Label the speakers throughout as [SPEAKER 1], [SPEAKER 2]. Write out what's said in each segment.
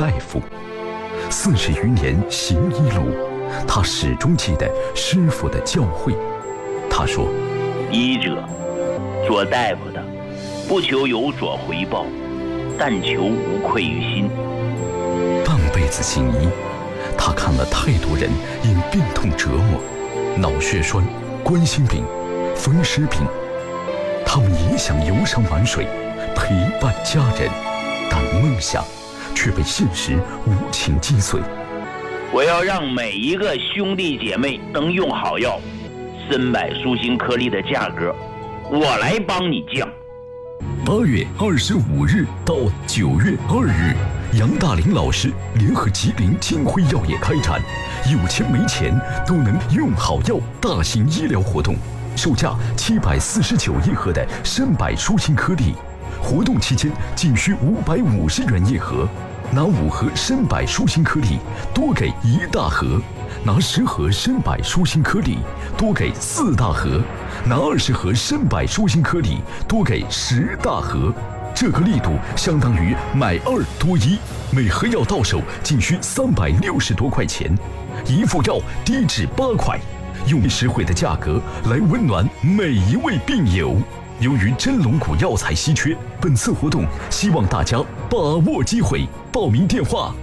[SPEAKER 1] 大夫。40余年行医路，他始终记得师傅的教诲。他说：
[SPEAKER 2] 医者，做大夫的，不求有所回报，但求无愧于心。
[SPEAKER 1] 半辈子行医，他看了太多人因病痛折磨，脑血栓、冠心病、风湿病，他们也想游山玩水，陪伴家人，但梦想却被现实无情击碎。
[SPEAKER 2] 我要让每一个兄弟姐妹能用好药，参柏舒心颗粒的价格，我来帮你降。
[SPEAKER 1] 8月25日到9月2日，杨大林老师联合吉林金辉药业开展有钱没钱都能用好药大型医疗活动，售价749一盒的参柏舒心颗粒，活动期间仅需550元一盒。拿5盒参柏舒心颗粒，多给1大盒；拿10盒参柏舒心颗粒，多给4大盒；拿20盒参柏舒心颗粒，多给10大盒。这个力度相当于买2多1，每盒药到手仅需360多块钱，一副药低至8块，用实惠的价格来温暖每一位病友。由于真龙骨药材稀缺，本次活动希望大家把握机会。报名电话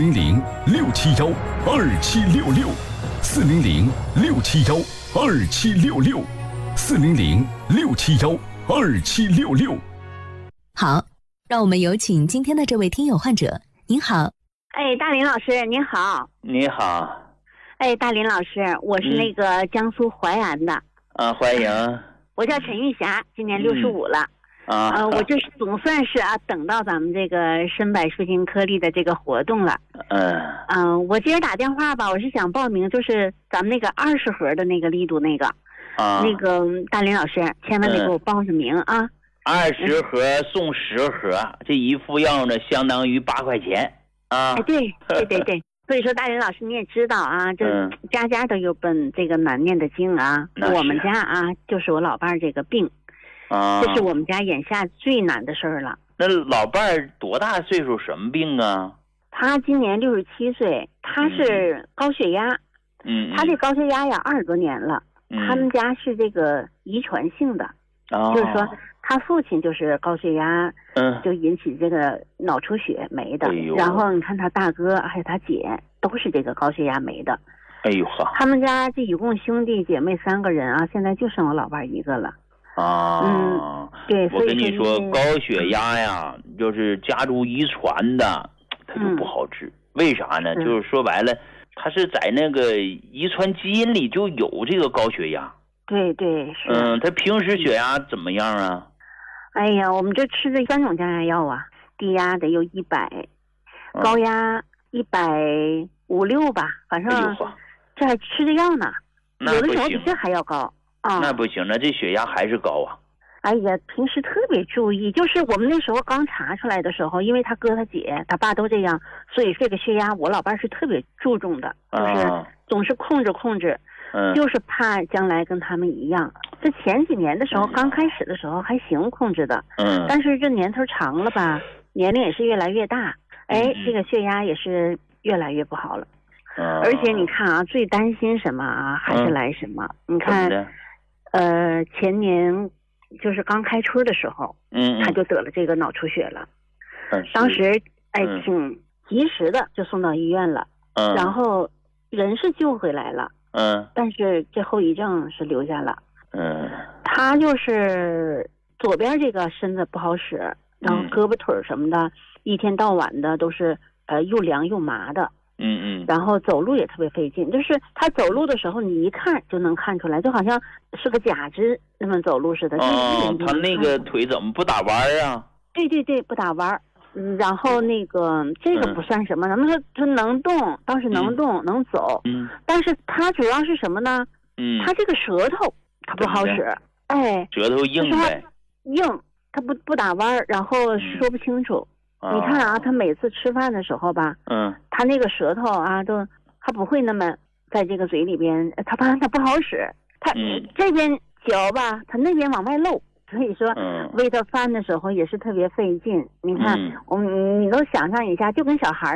[SPEAKER 1] ：400-671-2766，400-671-2766，400-671-2766。
[SPEAKER 3] 好，让我们有请今天的这位听友患者。您好。
[SPEAKER 4] 大林老师您好。
[SPEAKER 2] 你好。
[SPEAKER 4] 大林老师，我是那个江苏淮安的。
[SPEAKER 2] 欢迎。
[SPEAKER 4] 我叫陈玉霞，今年65了。我就是总算是等到咱们这个参柏舒心颗粒的这个活动了。我今儿打电话吧，我是想报名，就是咱们那个20盒的那个力度那个。那个大林老师，千万得给我报上名啊。
[SPEAKER 2] 20盒送10盒，这一副药呢相当于8块钱啊。
[SPEAKER 4] 对。所以说大林老师你也知道啊，这家家都有本这个难念的经啊。我们家就是我老伴儿这个病。这是我们家眼下最难的事儿了。
[SPEAKER 2] 那老伴儿多大岁数，什么病啊？
[SPEAKER 4] 他今年67岁，他是高血压。他这高血压呀20多年了。他们家是这个遗传性的。就是说他父亲就是高血压，就引起这个脑出血没的。然后你看他大哥还有他姐都是这个高血压没的。他们家这一共兄弟姐妹3个人现在就剩我老伴一个了。对，
[SPEAKER 2] 我跟你说，高血压呀，就是家族遗传的，它就不好治。为啥呢？就是说白了，它是在那个遗传基因里就有这个高血压。
[SPEAKER 4] 对，是。
[SPEAKER 2] 他平时血压怎么样啊？
[SPEAKER 4] 哎呀，我们这吃的3种降压药啊，低压的有100，高压150、160吧，反正这还吃着药呢，有的时候比这还要高。
[SPEAKER 2] 那不行，那这血压还是高啊。
[SPEAKER 4] 哎呀，平时特别注意，就是我们那时候刚查出来的时候，因为他哥他姐他爸都这样，所以这个血压我老伴是特别注重的，就是总是控制，就是怕将来跟他们一样。这前几年的时候，刚开始的时候还行控制的，但是这年头长了吧，年龄也是越来越大，这个血压也是越来越不好了。而且你看最担心什么还是来什么。你看前年就是刚开春的时候，他就得了这个脑出血了。当时挺及时的就送到医院了，然后人是救回来了，但是这后遗症是留下了。他就是左边这个身子不好使，然后胳膊腿什么的，一天到晚的都是又凉又麻的。然后走路也特别费劲，就是他走路的时候你一看就能看出来，就好像是个假肢那么走路似的。
[SPEAKER 2] 他那个腿怎么不打弯啊？
[SPEAKER 4] 对，不打弯。然后那个这个不算什么，咱们说他能动，倒是能动，能走。但是他主要是什么呢？他这个舌头他不好使。
[SPEAKER 2] 舌头硬呗。
[SPEAKER 4] 硬，他不打弯，然后说不清楚。你看他每次吃饭的时候吧，他那个舌头都他不会那么在这个嘴里边，他不好使，他这边嚼吧，他那边往外漏，所以说喂他饭的时候也是特别费劲。你看你都想象一下，就跟小孩